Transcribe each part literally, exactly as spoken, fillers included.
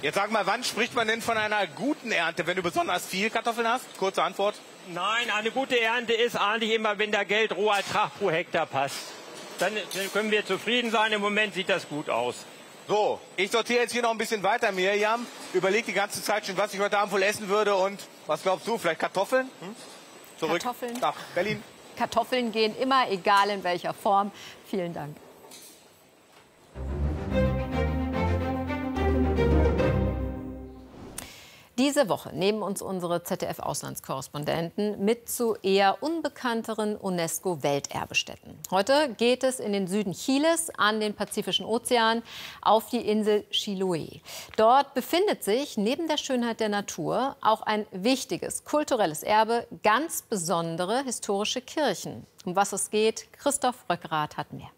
Jetzt sag mal, wann spricht man denn von einer guten Ernte, wenn du besonders viel Kartoffeln hast? Kurze Antwort. Nein, eine gute Ernte ist eigentlich immer, wenn der Geldrohertrag pro Hektar passt. Dann können wir zufrieden sein. Im Moment sieht das gut aus. So, ich sortiere jetzt hier noch ein bisschen weiter, Mirjam. Überleg die ganze Zeit schon, was ich heute Abend wohl essen würde. Und was glaubst du, vielleicht Kartoffeln? Hm? Zurück Kartoffeln. nach Berlin. Kartoffeln gehen immer, egal in welcher Form. Vielen Dank. Diese Woche nehmen uns unsere Z D F-Auslandskorrespondenten mit zu eher unbekannteren UNESCO-Welterbestätten. Heute geht es in den Süden Chiles an den Pazifischen Ozean auf die Insel Chiloé. Dort befindet sich neben der Schönheit der Natur auch ein wichtiges kulturelles Erbe, ganz besondere historische Kirchen. Um was es geht, Christoph Röckrath hat mehr.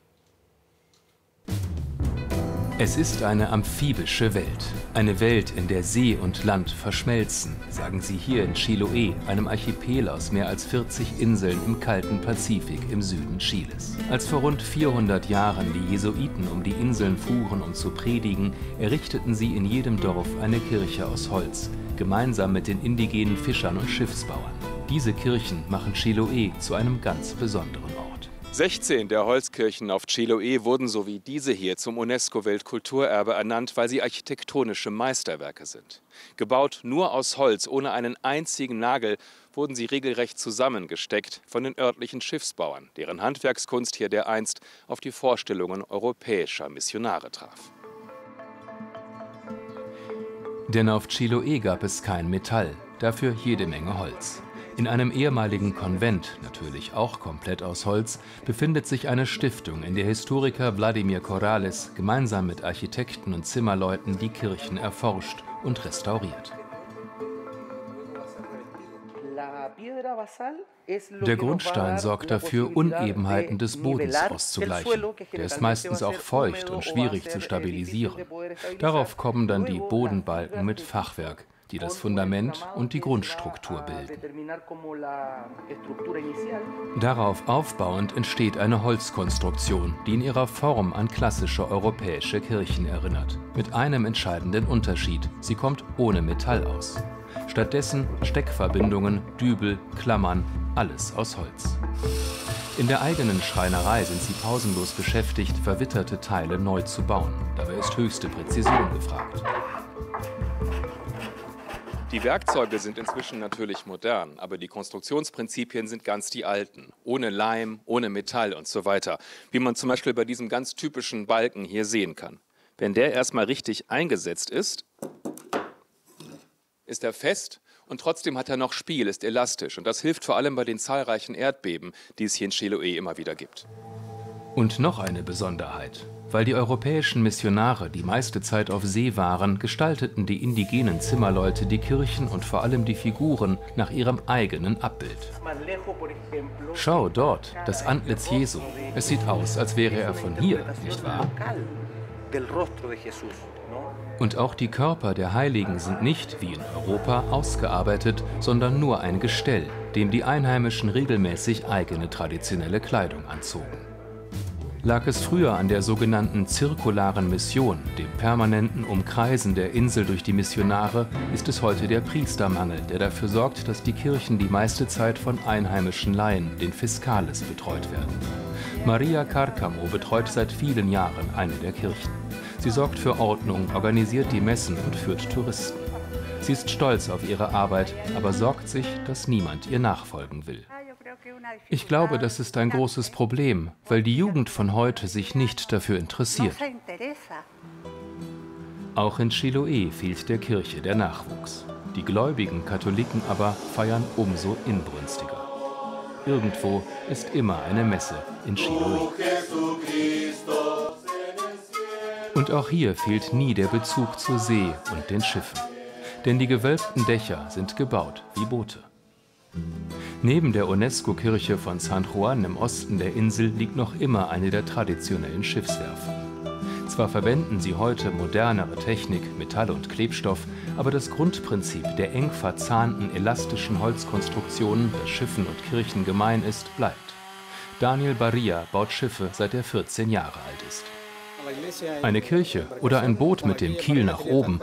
Es ist eine amphibische Welt. Eine Welt, in der See und Land verschmelzen, sagen sie hier in Chiloé, einem Archipel aus mehr als vierzig Inseln im kalten Pazifik im Süden Chiles. Als vor rund vierhundert Jahren die Jesuiten um die Inseln fuhren, um zu predigen, errichteten sie in jedem Dorf eine Kirche aus Holz, gemeinsam mit den indigenen Fischern und Schiffsbauern. Diese Kirchen machen Chiloé zu einem ganz besonderen Ort. sechzehn der Holzkirchen auf Chiloé wurden so wie diese hier zum UNESCO-Weltkulturerbe ernannt, weil sie architektonische Meisterwerke sind. Gebaut nur aus Holz, ohne einen einzigen Nagel, wurden sie regelrecht zusammengesteckt von den örtlichen Schiffsbauern, deren Handwerkskunst hier dereinst auf die Vorstellungen europäischer Missionare traf. Denn auf Chiloé gab es kein Metall, dafür jede Menge Holz. In einem ehemaligen Konvent, natürlich auch komplett aus Holz, befindet sich eine Stiftung, in der Historiker Vladimir Corrales gemeinsam mit Architekten und Zimmerleuten die Kirchen erforscht und restauriert. Der Grundstein sorgt dafür, Unebenheiten des Bodens auszugleichen. Der ist meistens auch feucht und schwierig zu stabilisieren. Darauf kommen dann die Bodenbalken mit Fachwerk, die das Fundament und die Grundstruktur bilden. Darauf aufbauend entsteht eine Holzkonstruktion, die in ihrer Form an klassische europäische Kirchen erinnert. Mit einem entscheidenden Unterschied: Sie kommt ohne Metall aus. Stattdessen Steckverbindungen, Dübel, Klammern, alles aus Holz. In der eigenen Schreinerei sind sie pausenlos beschäftigt, verwitterte Teile neu zu bauen. Dabei ist höchste Präzision gefragt. Die Werkzeuge sind inzwischen natürlich modern, aber die Konstruktionsprinzipien sind ganz die alten. Ohne Leim, ohne Metall und so weiter. Wie man zum Beispiel bei diesem ganz typischen Balken hier sehen kann. Wenn der erstmal richtig eingesetzt ist, ist er fest und trotzdem hat er noch Spiel, ist elastisch. Und das hilft vor allem bei den zahlreichen Erdbeben, die es hier in Chiloé immer wieder gibt. Und noch eine Besonderheit. Weil die europäischen Missionare die meiste Zeit auf See waren, gestalteten die indigenen Zimmerleute die Kirchen und vor allem die Figuren nach ihrem eigenen Abbild. Schau dort, das Antlitz Jesu. Es sieht aus, als wäre er von hier, nicht wahr? Und auch die Körper der Heiligen sind nicht, wie in Europa, ausgearbeitet, sondern nur ein Gestell, dem die Einheimischen regelmäßig eigene traditionelle Kleidung anzogen. Lag es früher an der sogenannten zirkularen Mission, dem permanenten Umkreisen der Insel durch die Missionare, ist es heute der Priestermangel, der dafür sorgt, dass die Kirchen die meiste Zeit von einheimischen Laien, den Fiscales, betreut werden. Maria Carcamo betreut seit vielen Jahren eine der Kirchen. Sie sorgt für Ordnung, organisiert die Messen und führt Touristen. Sie ist stolz auf ihre Arbeit, aber sorgt sich, dass niemand ihr nachfolgen will. Ich glaube, das ist ein großes Problem, weil die Jugend von heute sich nicht dafür interessiert. Auch in Chiloé fehlt der Kirche der Nachwuchs. Die gläubigen Katholiken aber feiern umso inbrünstiger. Irgendwo ist immer eine Messe in Chiloé. Und auch hier fehlt nie der Bezug zur See und den Schiffen. Denn die gewölbten Dächer sind gebaut wie Boote. Neben der UNESCO-Kirche von San Juan im Osten der Insel liegt noch immer eine der traditionellen Schiffswerften. Zwar verwenden sie heute modernere Technik, Metall und Klebstoff, aber das Grundprinzip der eng verzahnten elastischen Holzkonstruktionen, das Schiffen und Kirchen gemein ist, bleibt. Daniel Barria baut Schiffe, seit er vierzehn Jahre alt ist. Eine Kirche oder ein Boot mit dem Kiel nach oben